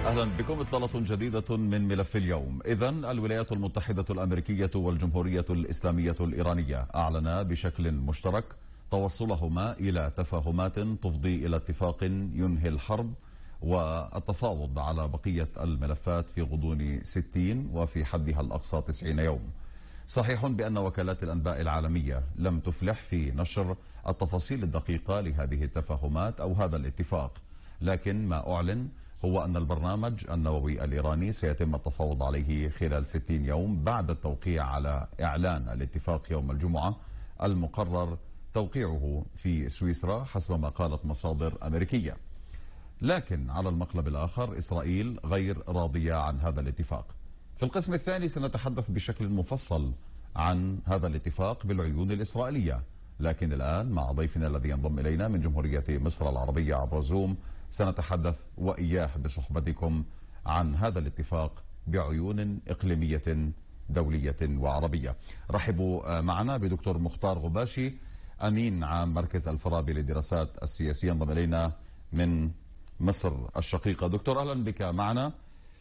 أهلا بكم. إطلالة جديدة من ملف اليوم. إذن الولايات المتحدة الأمريكية والجمهورية الإسلامية الإيرانية أعلنا بشكل مشترك توصلهما إلى تفاهمات تفضي إلى اتفاق ينهي الحرب والتفاوض على بقية الملفات في غضون 60 وفي حدها الأقصى 90 يوم. صحيح بأن وكالات الأنباء العالمية لم تفلح في نشر التفاصيل الدقيقة لهذه التفاهمات أو هذا الاتفاق، لكن ما أعلن هو أن البرنامج النووي الإيراني سيتم التفاوض عليه خلال 60 يوم بعد التوقيع على إعلان الاتفاق يوم الجمعة المقرر توقيعه في سويسرا حسب ما قالت مصادر أمريكية. لكن على المقلب الآخر إسرائيل غير راضية عن هذا الاتفاق. في القسم الثاني سنتحدث بشكل مفصل عن هذا الاتفاق بالعيون الإسرائيلية، لكن الآن مع ضيفنا الذي ينضم إلينا من جمهورية مصر العربية عبر زوم سنتحدث وإياه بصحبتكم عن هذا الاتفاق بعيون إقليمية دولية وعربية. رحبوا معنا بدكتور مختار غباشي، أمين عام مركز الفارابي للدراسات السياسية، ينضم إلينا من مصر الشقيقة. دكتور أهلا بك معنا.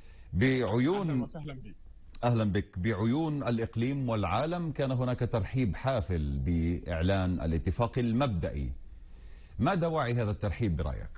أهلا بك. بعيون الإقليم والعالم كان هناك ترحيب حافل بإعلان الاتفاق المبدئي، ما دواعي هذا الترحيب برأيك؟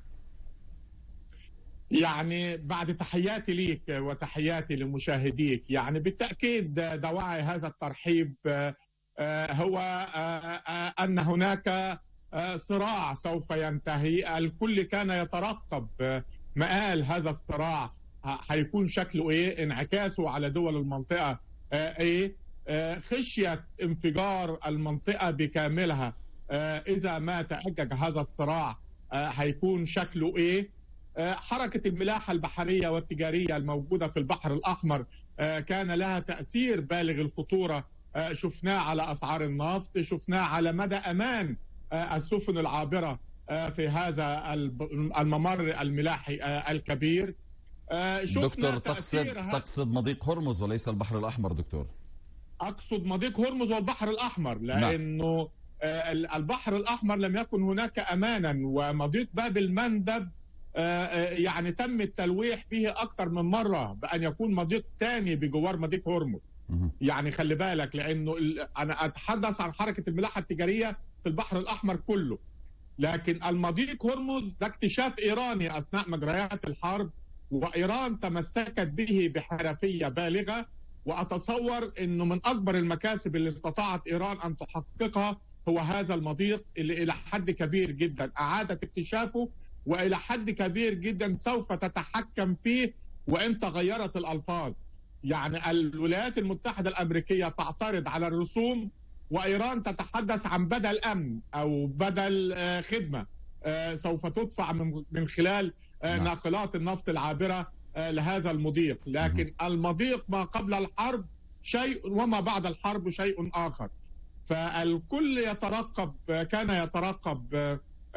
يعني بعد تحياتي ليك وتحياتي لمشاهديك، يعني بالتأكيد دواعي هذا الترحيب هو أن هناك صراع سوف ينتهي. الكل كان يترقب مآل هذا الصراع هيكون شكله ايه، انعكاسه على دول المنطقة ايه، خشية انفجار المنطقة بكاملها اذا ما تأجج هذا الصراع هيكون شكله ايه. حركة الملاحة البحرية والتجارية الموجودة في البحر الأحمر كان لها تأثير بالغ الخطورة، شفناه على أسعار النفط، شفناه على مدى أمان السفن العابرة في هذا الممر الملاحي الكبير. دكتور تقصد مضيق هرمز وليس البحر الأحمر دكتور؟ أقصد مضيق هرمز والبحر الأحمر، لأنه البحر الأحمر لم يكن هناك أمانا، ومضيق باب المندب يعني تم التلويح به أكثر من مرة بأن يكون مضيق ثاني بجوار مضيق هرمز. يعني خلي بالك، لأنه أنا أتحدث عن حركة الملاحة التجارية في البحر الأحمر كله، لكن المضيق هرمز ده اكتشاف إيراني أثناء مجريات الحرب، وإيران تمسكت به بحرفية بالغة، وأتصور أنه من أكبر المكاسب اللي استطاعت إيران أن تحققها هو هذا المضيق اللي إلى حد كبير جدا أعادت اكتشافه، وإلى حد كبير جدا سوف تتحكم فيه وإن تغيرت الألفاظ. يعني الولايات المتحدة الأمريكية تعترض على الرسوم، وإيران تتحدث عن بدل أمن أو بدل خدمة سوف تدفع من خلال ناقلات النفط العابرة لهذا المضيق. لكن المضيق ما قبل الحرب شيء وما بعد الحرب شيء آخر. فالكل يترقب، كان يترقب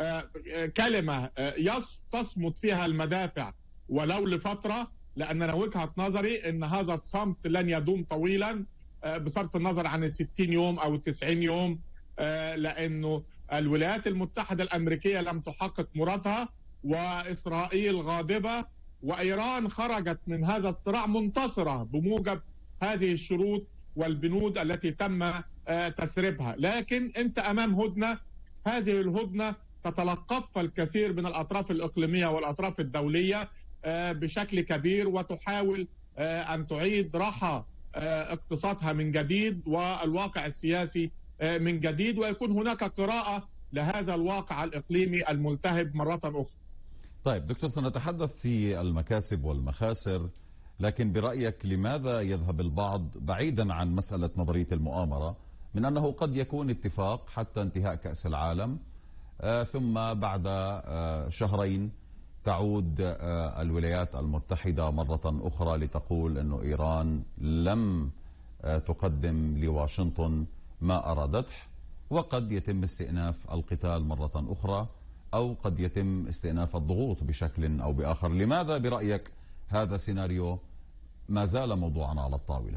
كلمة تصمت فيها المدافع ولو لفترة، لأن أنا وجهة نظري أن هذا الصمت لن يدوم طويلا بصرف النظر عن 60 يوم أو 90 يوم، لأنه الولايات المتحدة الأمريكية لم تحقق مرادها، وإسرائيل غاضبة، وإيران خرجت من هذا الصراع منتصرة بموجب هذه الشروط والبنود التي تم تسريبها. لكن أنت أمام هدنة، هذه الهدنة تتلقفها الكثير من الأطراف الإقليمية والأطراف الدولية بشكل كبير، وتحاول أن تعيد رحى اقتصادها من جديد والواقع السياسي من جديد، ويكون هناك قراءة لهذا الواقع الإقليمي الملتهب مرة أخرى. طيب دكتور، سنتحدث في المكاسب والمخاسر، لكن برأيك لماذا يذهب البعض بعيدا عن مسألة نظرية المؤامرة من أنه قد يكون اتفاق حتى انتهاء كأس العالم، ثم بعد شهرين تعود الولايات المتحدة مرة أخرى لتقول أن إيران لم تقدم لواشنطن ما أرادته، وقد يتم استئناف القتال مرة أخرى، أو قد يتم استئناف الضغوط بشكل أو بآخر. لماذا برأيك هذا السيناريو ما زال موضوعا على الطاولة؟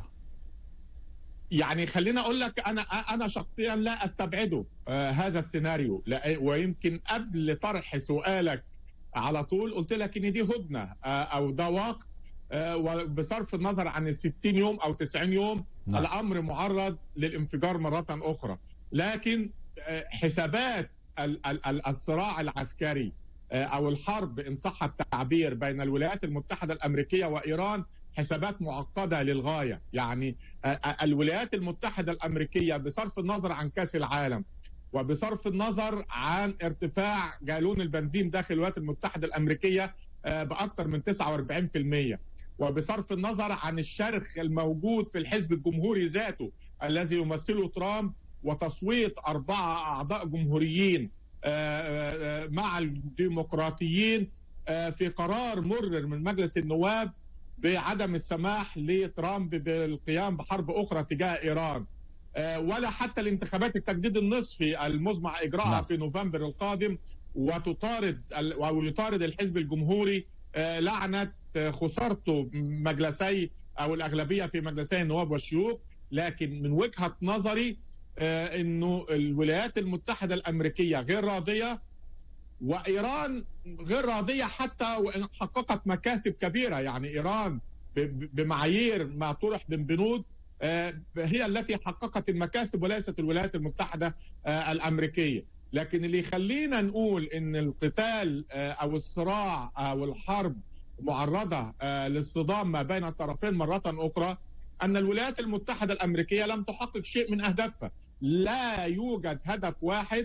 يعني خلينا أقول لك، أنا شخصيا لا أستبعده هذا السيناريو، ويمكن قبل طرح سؤالك على طول قلت لك ان دي هدنه او ده وقت، وبصرف النظر عن ال 60 يوم او 90 يوم الامر معرض للانفجار مره اخرى. لكن حسابات الصراع العسكري او الحرب ان صح التعبير بين الولايات المتحده الامريكيه وايران حسابات معقده للغايه. يعني الولايات المتحده الامريكيه بصرف النظر عن كاس العالم وبصرف النظر عن ارتفاع جالون البنزين داخل الولايات المتحده الامريكيه باكثر من 49%، وبصرف النظر عن الشرخ الموجود في الحزب الجمهوري ذاته الذي يمثله ترامب وتصويت 4 أعضاء جمهوريين مع الديمقراطيين في قرار مرر من مجلس النواب بعدم السماح لترامب بالقيام بحرب أخرى تجاه إيران، ولا حتى الانتخابات التجديد النصفي المزمع إجراءها في نوفمبر القادم، ويطارد الحزب الجمهوري لعنة خسارته مجلسي أو الأغلبية في مجلسي النواب والشيوخ. لكن من وجهة نظري انه الولايات المتحده الامريكيه غير راضيه، وايران غير راضيه حتى وان حققت مكاسب كبيره. يعني ايران بمعايير ما طرح من بنود هي التي حققت المكاسب وليست الولايات المتحده الامريكيه. لكن اللي يخلينا نقول ان القتال او الصراع او الحرب معرضه للصدام ما بين الطرفين مره اخرى ان الولايات المتحده الامريكيه لم تحقق شيء من اهدافها. لا يوجد هدف واحد